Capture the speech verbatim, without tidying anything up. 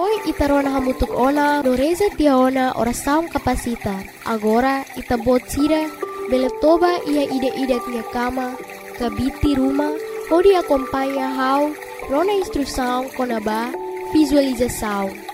Noi itarona hamutuk ona no reza tiaona ora saung kapasita. Agora ita bot sira bele toba ia ide-ide tia kama kabiti rumah pode acompanha how rona instrução konaba visualização.